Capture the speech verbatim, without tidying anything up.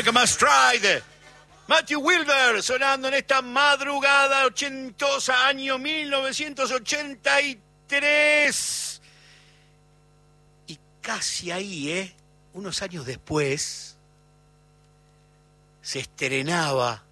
Make a Stride. Matthew Wilber sonando en esta madrugada ochentosa, año mil novecientos ochenta y tres. Y casi ahí, ¿eh? Unos años después, se estrenaba